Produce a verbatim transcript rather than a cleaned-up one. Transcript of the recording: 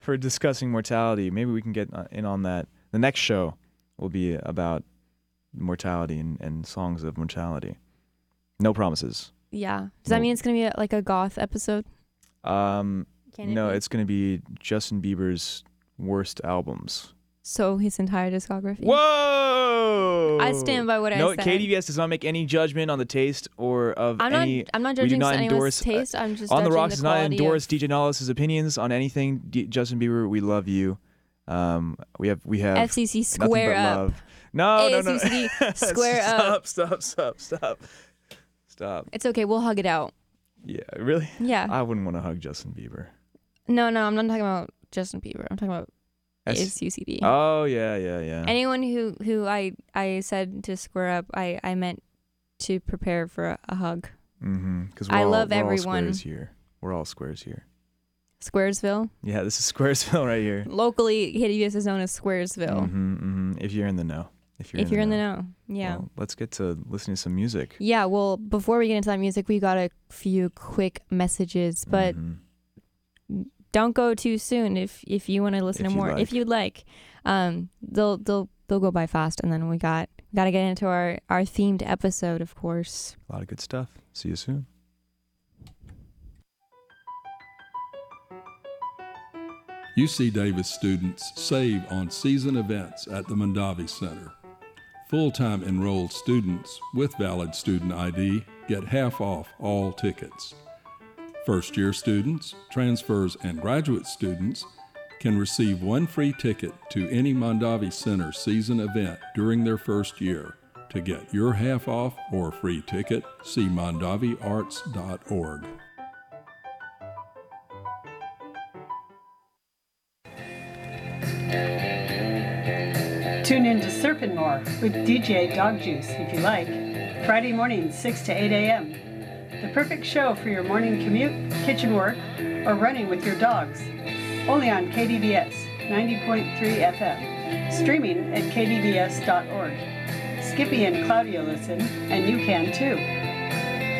for discussing mortality. Maybe we can get in on that. The next show will be about mortality and, and songs of mortality. No promises. Yeah. Does that No. mean it's going to be like a goth episode? Um, Can it no, be? it's going to be Justin Bieber's worst albums. So his entire discography. Whoa! I stand by what I no, said. K D V S does not make any judgment on the taste or of I'm any. not. I'm not we do judging not anyone's endorse, taste. I'm just On the judging Rocks the does not quality endorse of- D J Nollis's opinions on anything. D- Justin Bieber, we love you. Um, we have we have F C C nothing square but up. love. No, no, no. A S U C D square up. Stop, stop, stop, stop, stop. It's okay. We'll hug it out. Yeah, really? Yeah. I wouldn't want to hug Justin Bieber. No, no. I'm not talking about Justin Bieber. I'm talking about A S- S U C D. Oh yeah, yeah, yeah. Anyone who who I I said to square up, I I meant to prepare for a, a hug. Mm-hmm. Because I all, love we're everyone. all squares here. We're all squares here. Squaresville. Yeah, this is Squaresville right here. Locally, K D V S is known as Squaresville. Mm-hmm, mm-hmm. If you're in the know. If you're, if in, you're the in know. the know, yeah. Well, let's get to listening to some music. Yeah, well, before we get into that music, we got a few quick messages, but Mhm. don't go too soon if if you want to listen If to you'd more. like. If you'd like, um, they'll they'll they'll go by fast, and then we got got to get into our our themed episode, of course. A lot of good stuff. See you soon. U C Davis students save on season events at the Mondavi Center. Full-time enrolled students with valid student I D get half off all tickets. First-year students, transfers, and graduate students can receive one free ticket to any Mondavi Center season event during their first year. To get your half off or free ticket, see mondavi arts dot org. Tune in to Surfin' More with D J Dog Juice if you like. Friday mornings, six to eight a.m. The perfect show for your morning commute, kitchen work, or running with your dogs. Only on K D V S ninety point three F M. Streaming at k d v s dot org. Skippy and Claudia listen, and you can too.